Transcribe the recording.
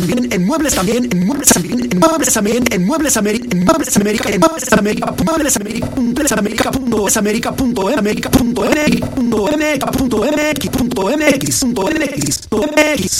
también, en muebles también, en muebles también, en muebles también, en muebles América, en muebles América, en muebles América, muebles América, muebles América, punto es América, punto América, punto MX, punto MX, punto MX, punto MX, punto MX, punto MX.